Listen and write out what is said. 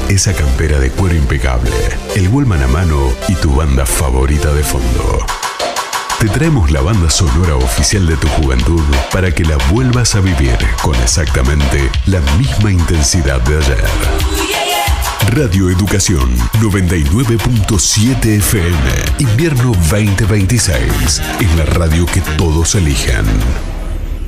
esa campera de cuero impecable, el Wallman a mano y tu banda favorita de fondo. Te traemos la banda sonora oficial de tu juventud para que la vuelvas a vivir con exactamente la misma intensidad de ayer. Radio Educación 99.7 FM, invierno 2026, es la radio que todos eligen.